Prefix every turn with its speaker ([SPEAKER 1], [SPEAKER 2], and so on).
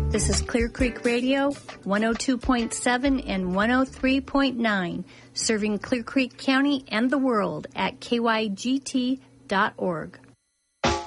[SPEAKER 1] This is Clear Creek Radio, 102.7 and 103.9, serving Clear Creek County and the world at kygt.org.